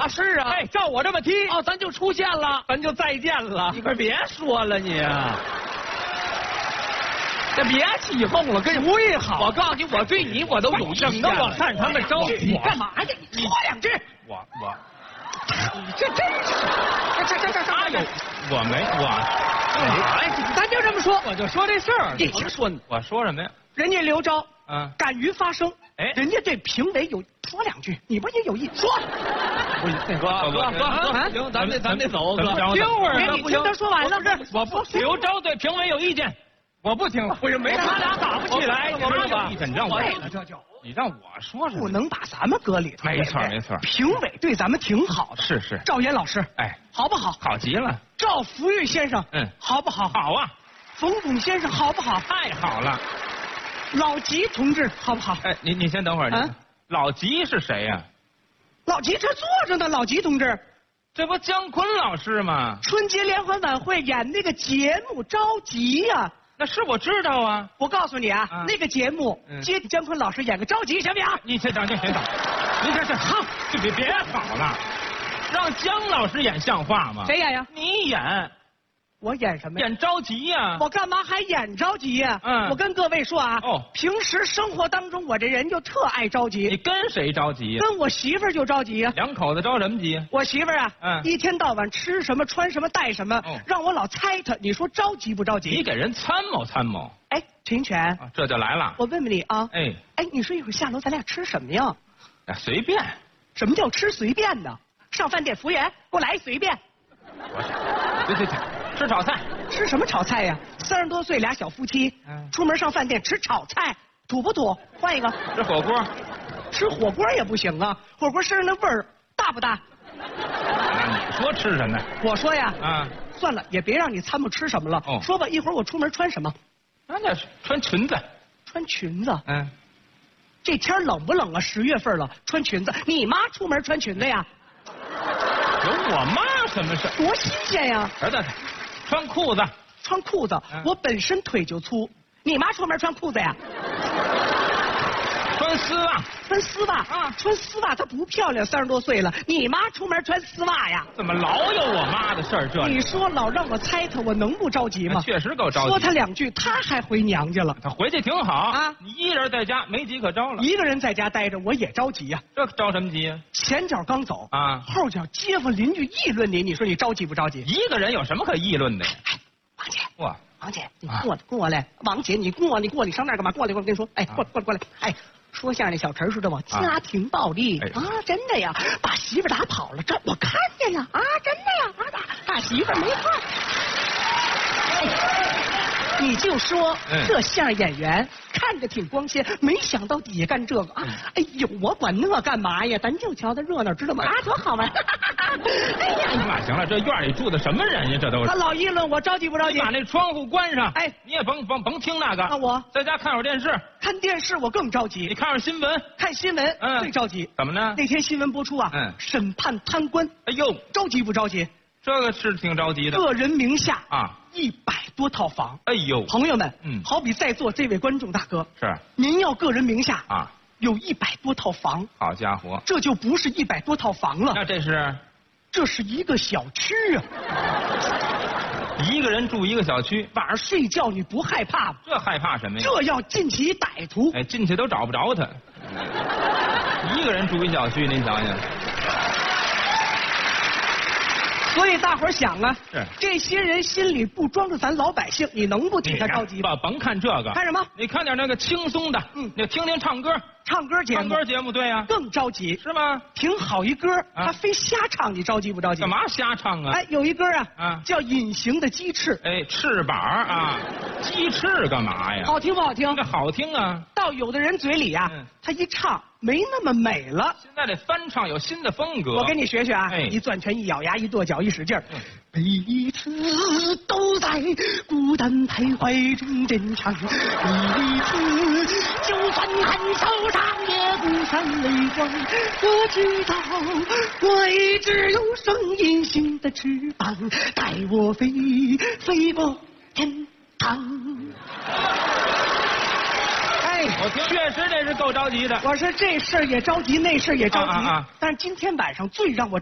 啊，是啊。 哎，照我这么踢， 哦，咱就出现了， 咱就再见了。 你可别说了你啊！这别起哄了，跟主意好。 我告诉你，我对你我都有意见。 省得我看他们着急。 你干嘛呀？你说两句。 我， 你这真是，这他有，我没我。 哎，咱就这么说， 我就说这事儿。 你先说， 我说什么呀？ 人家刘钊，敢于发声， 哎， 人家对评委有说两句，你不也有意说？ 哥，行，咱得走，哥， 听会儿，你听他说完了。 我不，刘钊对评委有意见，我不听。不是，没他俩打不起来，我们有意见，你让我，你让我说什么？ 不能把咱们搁里头。 没错，没错。 评委对咱们挺好的。 是。 赵岩老师， 哎， 好不好？ 好极了。 赵福玉先生，好不好？ 好啊。 冯巩先生，好不好？ 太好了。 老吉同志，好不好？ 哎，你先等会儿。老吉是谁呀？ 老吉这坐着呢，老吉同志。 这不姜昆老师吗？ 春节联欢晚会演那个节目着急呀。 那是我知道啊。 我告诉你啊，那个节目接姜昆老师演个着急，行不行？ 你先等，您这好，就别好了，让姜老师演像话吗？ 谁演呀？ 你演。 我演什么呀？ 演着急呀！ 我干嘛还演着急呀？我跟各位说啊，平时生活当中我这人就特爱着急。 你跟谁着急呀？ 跟我媳妇儿就着急呀。 两口子着什么急？ 我媳妇儿啊，一天到晚吃什么穿什么带什么，让我老猜她。你说着急不着急？ 你给人参谋。 哎，陈全， 这就来了。 我问问你啊， 哎， 你说一会儿下楼咱俩吃什么呀？ 随便。 什么叫吃随便呢？上饭店服务员给我来随便。 对，吃炒菜。 吃什么炒菜呀？30多岁俩小夫妻，出门上饭店吃炒菜，土不土？换一个。 吃火锅。 吃火锅也不行啊，火锅身上那味儿大不大？ 你说吃什么？ 我说呀，算了，也别让你参谋吃什么了。说吧，一会儿我出门穿什么？ 那穿裙子。 穿裙子？这天冷不冷啊？10月份了，穿裙子。你妈出门穿裙子呀？ 有我妈什么事？ 多新鲜呀！ 对，穿裤子。 穿裤子，我本身腿就粗，你妈出门穿裤子呀？ 穿丝袜。 穿丝袜啊？穿丝袜她不漂亮，30多岁了，你妈出门穿丝袜呀？ 怎么老有我妈的事儿？这你说老让我猜她，我能不着急吗？ 确实够着急。 说她2句，她还回娘家了。 她回去挺好啊，你一人在家没急可着了。 一个人在家待着，我也着急呀。 这着什么急呀？ 前脚刚走啊， 后脚街坊邻居议论你，你说你着急不着急？ 一个人有什么可议论的？ 王姐，王姐，你过来，王姐，你过，你上那儿干嘛？过来，我跟你说，哎，过来，哎。说相声那小陈说的嘛，家庭暴力啊，真的呀，把媳妇打跑了，这我看见了啊，真的呀，把媳妇没错。你就说这相声演员看着挺光鲜，没想到底下干这个啊！哎呦，我管那干嘛呀？咱就瞧他热闹，知道吗？啊，多好玩！哎呀， 行了，这院里住的什么人呀？这都是他老议论我着急不着急？ 你把那窗户关上， 哎， 你也甭听那个。 我在家看会儿电视， 看电视我更着急。 你看会儿新闻， 看新闻最着急。 怎么呢？ 那天新闻播出啊，审判贪官。 哎呦， 着急不着急？ 这个是挺着急的。 个人名下啊 ，100多套房。 哎呦， 朋友们，好比在座这位观众大哥， 是您要个人名下啊， 有100多套房。 好家伙， 这就不是100多套房了， 那这是一个小区啊！ 一个人住一个小区， 晚上睡觉你不害怕吗？ 这害怕什么呀？ 这要进去一歹徒， 哎，进去都找不着他。一个人住一小区，您想想。 所以大伙儿想啊，这些人心里不装着咱老百姓，你能不替他着急吗？ 甭看这个， 看什么？ 你看点那个轻松的，你听听唱歌节目，对呀， 更着急是吗？ 挺好一歌，他非瞎唱，你着急不着急？ 干嘛瞎唱啊？ 哎，有一歌啊，叫《隐形的鸡翅》。 哎，翅膀啊，鸡翅干嘛呀？ 好听不好听？ 这好听啊！ 到有的人嘴里啊，他一唱没那么美了。 现在这翻唱有新的风格， 我跟你学学啊！ 哎， 一攥拳，一咬牙，一跺脚，一使劲儿，彼此都在孤单徘徊中珍藏，彼此就算很受伤也不闪泪光。我知道，我一直有双隐形的翅膀，带我飞过天堂。 我确实这是够着急的。 我说这事儿也着急，那事儿也着急。但是今天晚上最让我